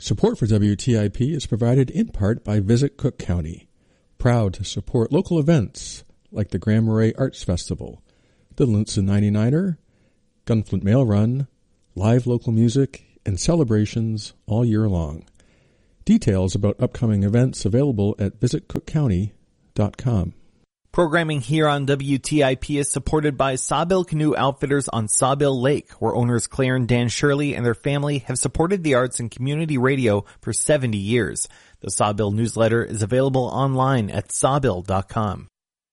Support for WTIP is provided in part by Visit Cook County, proud to support local events like the Grand Marais Arts Festival, the Linson 99er, Gunflint Mail Run, live local music, and celebrations all year long. Details about upcoming events available at visitcookcounty.com. Programming here on WTIP is supported by Sawbill Canoe Outfitters on Sawbill Lake, where owners Claire and Dan Shirley and their family have supported the arts and community radio for 70 years. The Sawbill newsletter is available online at sawbill.com.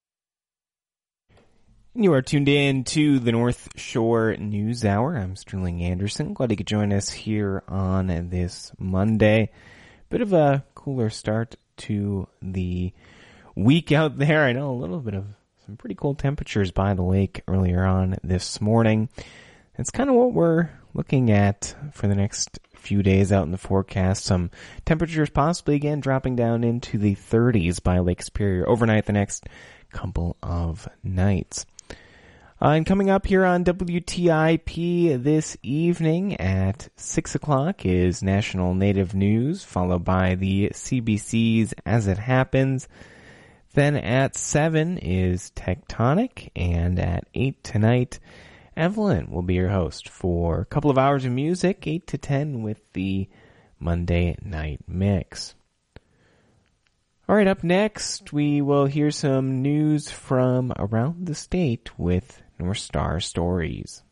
You are tuned in to the North Shore News Hour. I'm Sterling Anderson. Glad you could join us here on this Monday. Bit of a cooler start to the week out there. I know a little bit of some pretty cold temperatures by the lake earlier on this morning. That's kind of what we're looking at for the next few days out in the forecast. Some temperatures possibly again dropping down into the 30s by Lake Superior overnight the next couple of nights. And coming up here on WTIP this evening at 6 o'clock is National Native News, followed by the CBC's As It Happens. Then at 7 is Tectonic, and at 8 tonight, Evelyn will be your host for a couple of hours of music, 8 to 10 with the Monday Night Mix. All right, up next, we will hear some news from around the state with North Star Stories.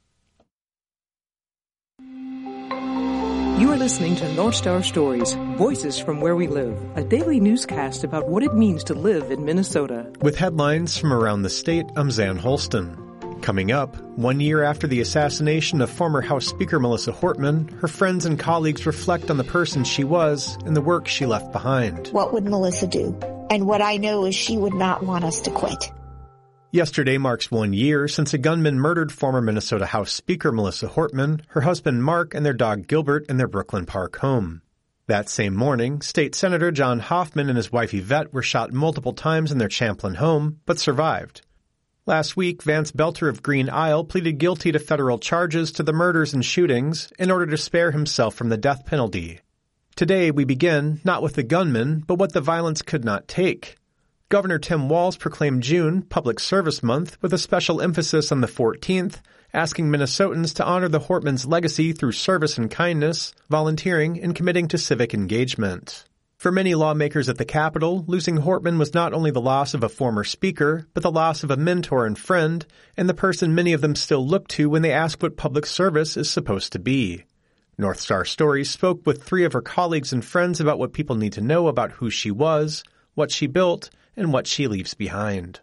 You are listening to North Star Stories, Voices from Where We Live, a daily newscast about what it means to live in Minnesota. With headlines from around the state, I'm Zan Holston. Coming up, 1 year after the assassination of former House Speaker Melissa Hortman, her friends and colleagues reflect on the person she was and the work she left behind. What would Melissa do? And what I know is she would not want us to quit. Yesterday marks 1 year since a gunman murdered former Minnesota House Speaker Melissa Hortman, her husband Mark, and their dog Gilbert in their Brooklyn Park home. That same morning, State Senator John Hoffman and his wife Yvette were shot multiple times in their Champlin home, but survived. Last week, Vance Belter of Green Isle pleaded guilty to federal charges to the murders and shootings in order to spare himself from the death penalty. Today, we begin not with the gunman, but what the violence could not take. Governor Tim Walz proclaimed June Public Service Month with a special emphasis on the 14th, asking Minnesotans to honor the Hortman's legacy through service and kindness, volunteering, and committing to civic engagement. For many lawmakers at the Capitol, losing Hortman was not only the loss of a former speaker, but the loss of a mentor and friend, and the person many of them still look to when they ask what public service is supposed to be. North Star Stories spoke with 3 of her colleagues and friends about what people need to know about who she was, what she built, and what she leaves behind.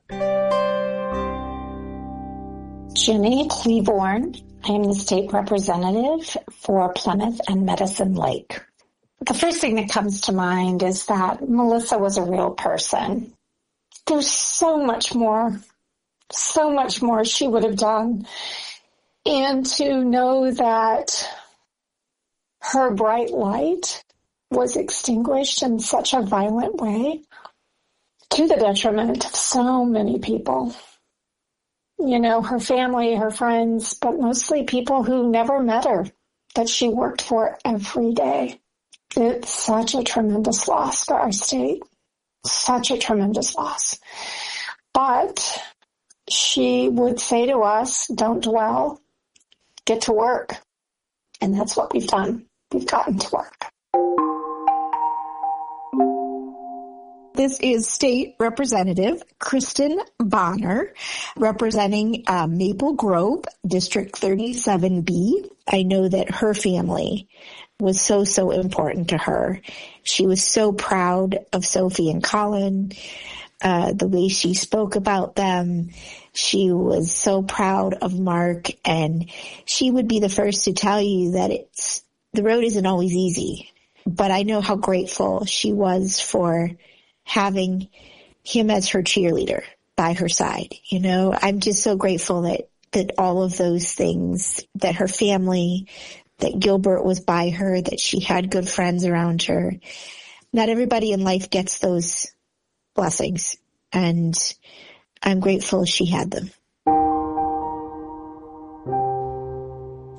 Jenny Cleaborn. I am the state representative for Plymouth and Medicine Lake. The first thing that comes to mind is that Melissa was a real person. There's so much more she would have done. And to know that her bright light was extinguished in such a violent way, to the detriment of so many people. You know, her family, her friends, but mostly people who never met her, that she worked for every day. It's such a tremendous loss for our state. Such a tremendous loss. But she would say to us, don't dwell, get to work. And that's what we've done. We've gotten to work. This is State Representative Kristen Bonner, representing Maple Grove, District 37B. I know that her family was so important to her. She was so proud of Sophie and Colin, the way she spoke about them. She was so proud of Mark, and she would be the first to tell you that the road isn't always easy. But I know how grateful she was for having him as her cheerleader by her side. You know, I'm just so grateful that all of those things, that her family, that Gilbert was by her, that she had good friends around her. Not everybody in life gets those blessings, and I'm grateful she had them.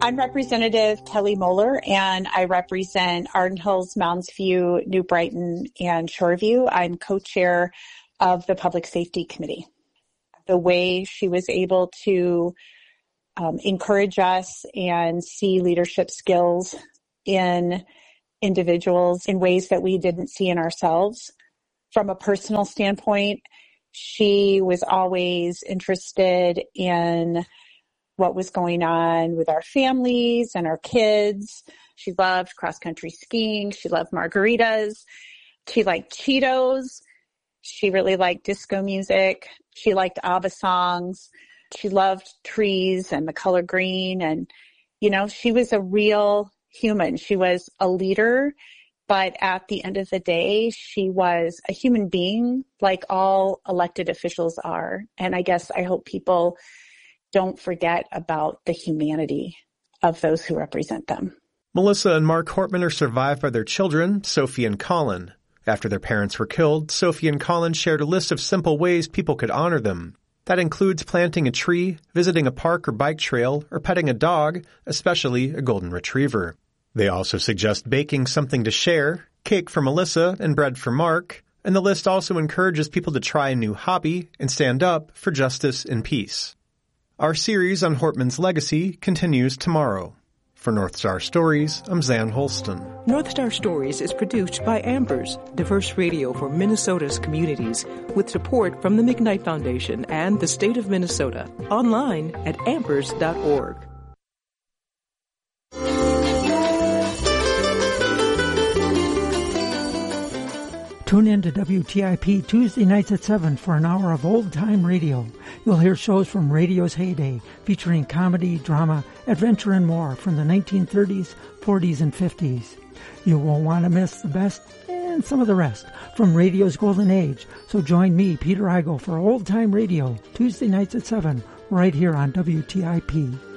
I'm Representative Kelly Moeller, and I represent Arden Hills, Mounds View, New Brighton, and Shoreview. I'm co-chair of the Public Safety Committee. The way she was able to encourage us and see leadership skills in individuals in ways that we didn't see in ourselves. From a personal standpoint, she was always interested in what was going on with our families and our kids. She loved cross-country skiing. She loved margaritas. She liked Cheetos. She really liked disco music. She liked ABBA songs. She loved trees and the color green. And, you know, she was a real human. She was a leader, but at the end of the day, she was a human being like all elected officials are. And I hope people don't forget about the humanity of those who represent them. Melissa and Mark Hortman are survived by their children, Sophie and Colin. After their parents were killed, Sophie and Colin shared a list of simple ways people could honor them. That includes planting a tree, visiting a park or bike trail, or petting a dog, especially a golden retriever. They also suggest baking something to share, cake for Melissa and bread for Mark, and the list also encourages people to try a new hobby and stand up for justice and peace. Our series on Hortman's legacy continues tomorrow. For North Star Stories, I'm Zan Holston. North Star Stories is produced by Ambers, diverse radio for Minnesota's communities, with support from the McKnight Foundation and the state of Minnesota. Online at ambers.org. Tune in to WTIP Tuesday nights at 7 for an hour of old-time radio. You'll hear shows from radio's heyday, featuring comedy, drama, adventure, and more from the 1930s, 40s, and 50s. You won't want to miss the best and some of the rest from radio's golden age. So join me, Peter Igo, for old-time radio, Tuesday nights at 7, right here on WTIP.